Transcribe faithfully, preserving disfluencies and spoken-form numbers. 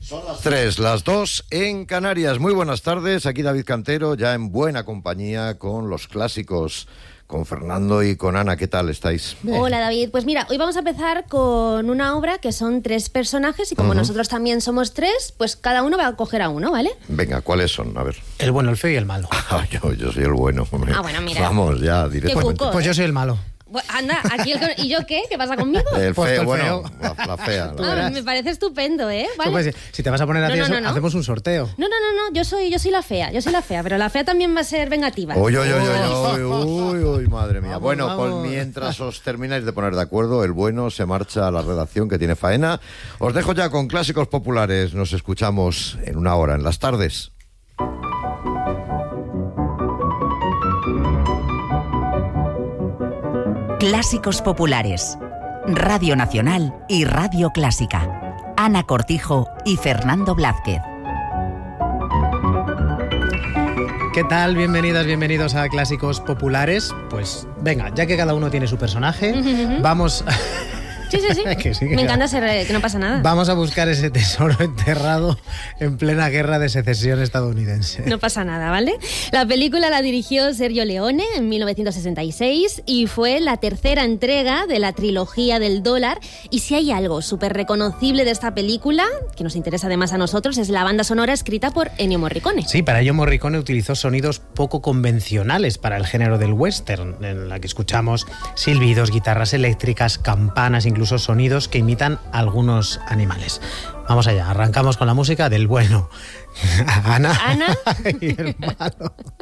Son las tres, las dos en Canarias. Muy buenas tardes, aquí David Cantero, ya en buena compañía con los clásicos, con Fernando y con Ana. ¿Qué tal estáis? Bien. Hola David, pues mira, hoy vamos a empezar con una obra que son tres personajes y como uh-huh. nosotros también somos tres, pues cada uno va a coger a uno, ¿vale? Venga, ¿cuáles son? A ver. El bueno, el feo y el malo. Ah, yo, yo soy el bueno. Hombre. Ah, bueno, mira. Vamos ya, directamente. Cuco, pues ¿eh? yo soy el malo. Pues anda, aquí el... ¿Y yo qué? ¿Qué pasa conmigo? El pues feo, el bueno, feo. La, la fea. Ah, me parece estupendo, ¿eh? ¿Vale? Pues, si te vas a poner a no, hacer no, eso, no, no. hacemos un sorteo. No, no, no, no, yo soy, yo soy la fea, yo soy la fea, pero la fea también va a ser vengativa. Uy, uy, uy, uy, uy, uy, uy, madre mía. Vamos, bueno, vamos. pues mientras os termináis de poner de acuerdo, el bueno se marcha a la redacción que tiene faena. Os dejo ya con clásicos populares. Nos escuchamos en una hora, en las tardes. Clásicos populares. Radio Nacional y Radio Clásica. Ana Cortijo y Fernando Blázquez. ¿Qué tal? Bienvenidas, bienvenidos a Clásicos Populares. Pues venga, ya que cada uno tiene su personaje, uh-huh. vamos... Sí, sí, sí. que sí que Me encanta ser, que no pasa nada. Vamos a buscar ese tesoro enterrado en plena guerra de secesión estadounidense. No pasa nada, ¿vale? La película la dirigió Sergio Leone en mil novecientos sesenta y seis y fue la tercera entrega de la trilogía del dólar. Y si hay algo súper reconocible de esta película, que nos interesa además a nosotros, es la banda sonora escrita por Ennio Morricone. Sí, para ello Morricone utilizó sonidos poco convencionales para el género del western, en la que escuchamos silbidos, guitarras eléctricas, campanas, incluso incluso sonidos que imitan a algunos animales. Vamos allá, arrancamos con la música del bueno. Ana, Ana y el malo.